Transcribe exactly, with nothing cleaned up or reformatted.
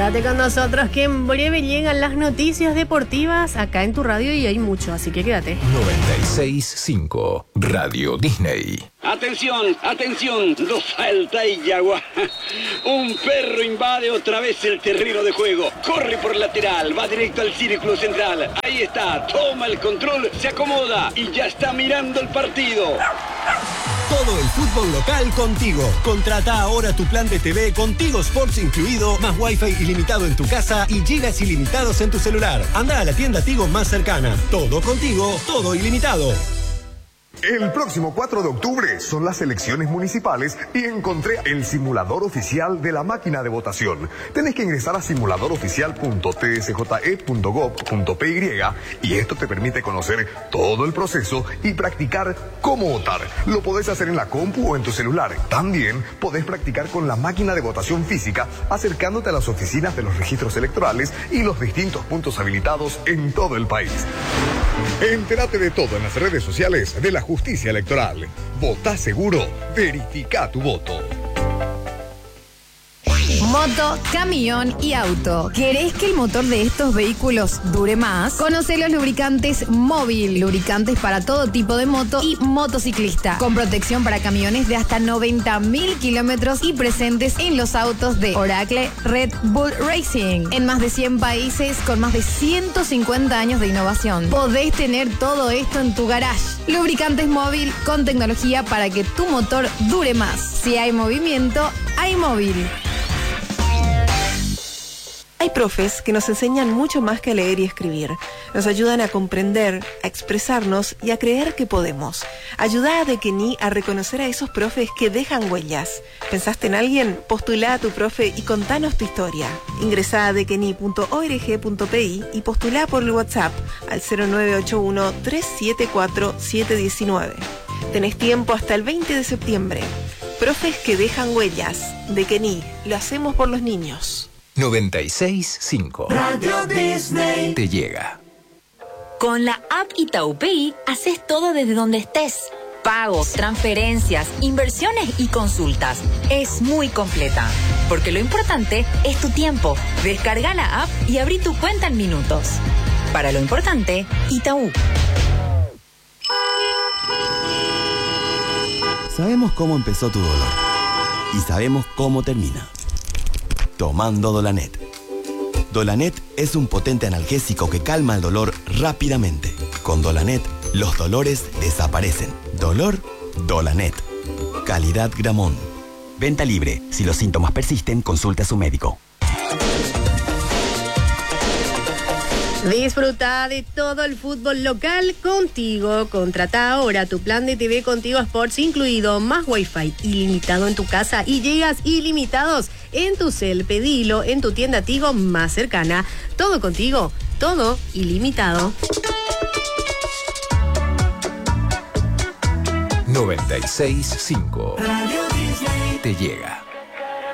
Quédate con nosotros que en breve llegan las noticias deportivas acá en tu radio y hay mucho, así que quédate. noventa y seis punto cinco Radio Disney. Atención, atención, dos Salta y Yagua. Un perro invade otra vez el terreno de juego. Corre por lateral, va directo al círculo central. Ahí está, toma el control, se acomoda y ya está mirando el partido. Todo el fútbol local contigo. Contrata ahora tu plan de T V con Tigo Sports incluido, más Wi-Fi ilimitado en tu casa y gigas ilimitados en tu celular. Anda a la tienda Tigo más cercana. Todo contigo, todo ilimitado. El próximo cuatro de octubre son las elecciones municipales y encontré el simulador oficial de la máquina de votación. Tenés que ingresar a simulador oficial punto t s j e punto gov punto p y y esto te permite conocer todo el proceso y practicar cómo votar. Lo podés hacer en la compu o en tu celular. También podés practicar con la máquina de votación física acercándote a las oficinas de los registros electorales y los distintos puntos habilitados en todo el país. Entérate de todo en las redes sociales de la Justicia Electoral. Votá seguro, verifica tu voto. Moto, camión y auto. ¿Querés que el motor de estos vehículos dure más? Conoce los lubricantes Móvil. Lubricantes para todo tipo de moto y motociclista. Con protección para camiones de hasta noventa mil kilómetros y presentes en los autos de Oracle Red Bull Racing. En más de cien países con más de ciento cincuenta años de innovación. Podés tener todo esto en tu garage. Lubricantes Móvil con tecnología para que tu motor dure más. Si hay movimiento, hay móvil. Hay profes que nos enseñan mucho más que a leer y escribir. Nos ayudan a comprender, a expresarnos y a creer que podemos. Ayuda a Dekení a reconocer a esos profes que dejan huellas. ¿Pensaste en alguien? Postulá a tu profe y contanos tu historia. Ingresá a dekení punto org punto p i y postulá por el WhatsApp al cero nueve ocho uno, tres siete cuatro, siete uno nueve. Tenés tiempo hasta el veinte de septiembre. Profes que dejan huellas. Dekení, lo hacemos por los niños. noventa y seis punto cinco Radio Disney te llega. Con la app Itaú Pay haces todo desde donde estés. Pagos, transferencias, inversiones y consultas. Es muy completa. Porque lo importante es tu tiempo. Descarga la app y abrí tu cuenta en minutos. Para lo importante, Itaú. Sabemos cómo empezó tu dolor. Y sabemos cómo termina. Tomando Dolanet. Dolanet es un potente analgésico que calma el dolor rápidamente. Con Dolanet, los dolores desaparecen. Dolor, Dolanet. Calidad Gramón. Venta libre. Si los síntomas persisten, consulte a su médico. Disfruta de todo el fútbol local contigo. Contrata ahora tu plan de T V Contigo Sports incluido, más Wi-Fi ilimitado en tu casa y gigas ilimitados en tu cel. Pedilo en tu tienda Tigo más cercana. Todo contigo, todo ilimitado. noventa y seis punto cinco Radio Disney te llega.